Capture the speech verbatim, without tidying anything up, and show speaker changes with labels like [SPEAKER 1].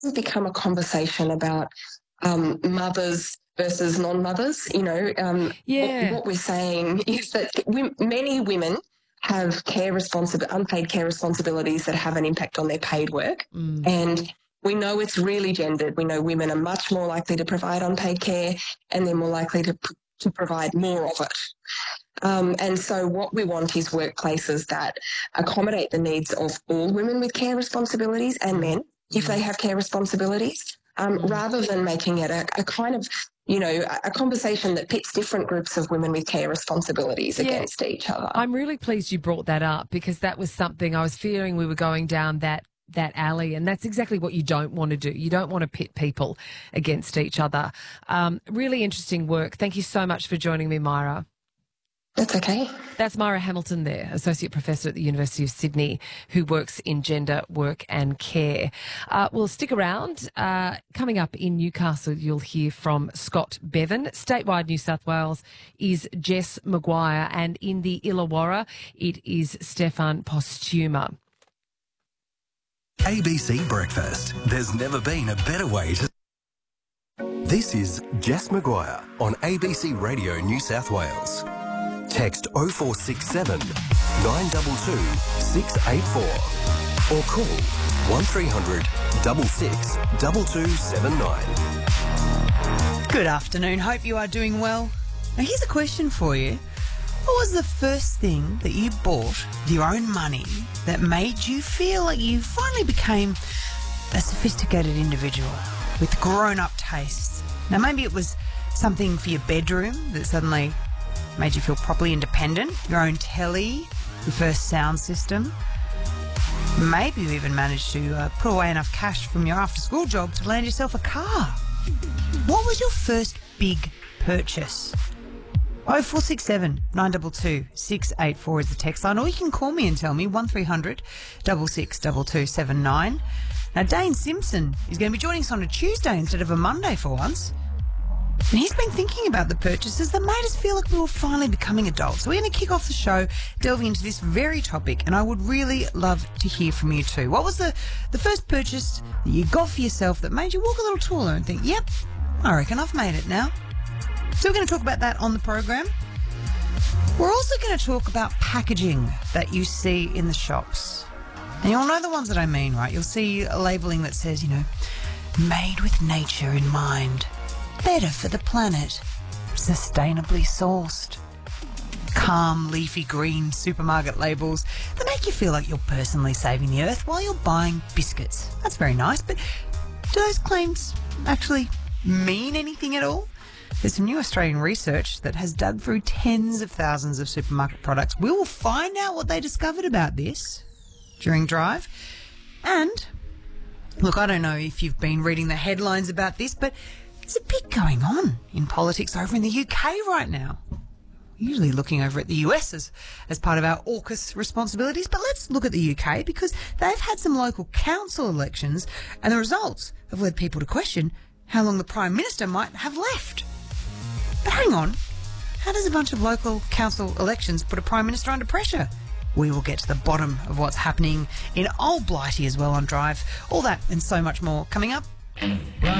[SPEAKER 1] has become a conversation about um, mothers versus non-mothers. You know, um,
[SPEAKER 2] Yeah.
[SPEAKER 1] what, what we're saying is that we, many women have care responsi- unpaid care responsibilities that have an impact on their paid work.
[SPEAKER 2] Mm.
[SPEAKER 1] And we know it's really gendered. We know women are much more likely to provide unpaid care, and they're more likely to, to provide more of it. Um, and so what we want is workplaces that accommodate the needs of all women with care responsibilities and
[SPEAKER 2] Mm.
[SPEAKER 1] men if they have care responsibilities, um,
[SPEAKER 2] Mm.
[SPEAKER 1] rather than making it a, a kind of, you know, a conversation that pits different groups of women with care responsibilities
[SPEAKER 2] Yeah.
[SPEAKER 1] against each other.
[SPEAKER 2] I'm really pleased you brought that up, because that was something I was fearing we were going down that that alley, and that's exactly what you don't want to do. You don't want to pit people against each other. Um, really interesting work. Thank you so much for joining me, Myra.
[SPEAKER 1] That's okay.
[SPEAKER 2] That's Myra Hamilton there, Associate Professor at the University of Sydney, who works in gender, work and care. Uh, we'll stick around. Uh, coming up in Newcastle, you'll hear from Scott Bevan. Statewide New South Wales is Jess Maguire, and in the Illawarra, it is Stefan Postuma.
[SPEAKER 3] A B C Breakfast. There's never been a better way to... This is Jess Maguire on A B C Radio New South Wales. Text oh four six seven, nine two two, six eight four or call one three hundred, six six, two two seven nine.
[SPEAKER 4] Good afternoon. Hope you are doing well. Now, here's a question for you. What was the first thing that you bought with your own money that made you feel like you finally became a sophisticated individual with grown-up tastes? Now, maybe it was something for your bedroom that suddenly made you feel properly independent, your own telly, your first sound system. Maybe you even managed to uh, put away enough cash from your after-school job to land yourself a car. What was your first big purchase? oh four six seven, nine two two, six eight four is the text line, or you can call me and tell me, one three hundred, six six, two two seven nine. Now, Dane Simpson is going to be joining us on a Tuesday instead of a Monday for once. And he's been thinking about the purchases that made us feel like we were finally becoming adults. So we're going to kick off the show delving into this very topic, and I would really love to hear from you too. What was the, the first purchase that you got for yourself that made you walk a little taller and think, yep, I reckon I've made it now? So we're going to talk about that on the program. We're also going to talk about packaging that you see in the shops. And you'll know the ones that I mean, right? You'll see a labelling that says, you know, made with nature in mind. Better for the planet. Sustainably sourced. Calm, leafy green supermarket labels that make you feel like you're personally saving the earth while you're buying biscuits. That's very nice, but do those claims actually mean anything at all? There's some new Australian research that has dug through tens of thousands of supermarket products. We will find out what they discovered about this during Drive. And, look, I don't know if you've been reading the headlines about this, but there's a bit going on in politics over in the U K right now. Usually looking over at the U S as, as part of our AUKUS responsibilities, but let's look at the U K because they've had some local council elections and the results have led people to question how long the Prime Minister might have left. But hang on, how does a bunch of local council elections put a Prime Minister under pressure? We will get to the bottom of what's happening in Old Blighty as well on Drive. All that and so much more coming up.